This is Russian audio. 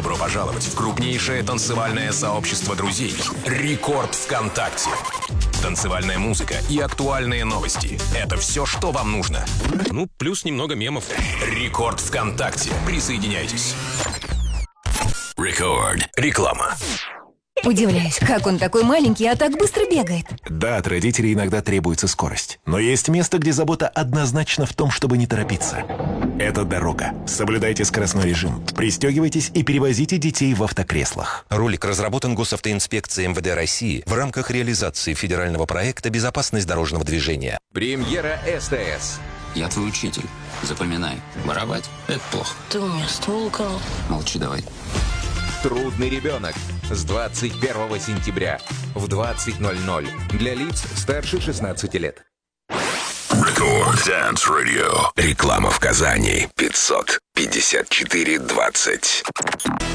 Добро пожаловать в крупнейшее танцевальное сообщество друзей «Рекорд ВКонтакте». Танцевальная музыка и актуальные новости – это все, что вам нужно. Ну, плюс немного мемов. «Рекорд ВКонтакте». Присоединяйтесь. Рекорд. Реклама. Удивляюсь, как он такой маленький, а так быстро бегает. Да, от родителей иногда требуется скорость. Но есть место, где забота однозначно в том, чтобы не торопиться. Это дорога. Соблюдайте скоростной режим, пристегивайтесь и перевозите детей в автокреслах. Ролик разработан Госавтоинспекцией МВД России в рамках реализации федерального проекта «Безопасность дорожного движения». Премьера СТС. Я твой учитель. Запоминай. Воровать – это плохо. Ты у меня ствол украл. Молчи давай. Трудный ребенок. С 21 сентября в 20:00 для лиц старше 16 лет. Рекорд Dance Radio. Реклама в Казани. 554-20.